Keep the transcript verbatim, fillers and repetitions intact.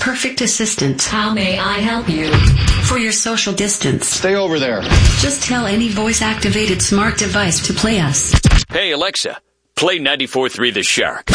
perfect assistant. How may I help you? For your social distance. Stay over there. Just tell any voice-activated smart device to play us. Hey, Alexa, play ninety-four point three The Shark.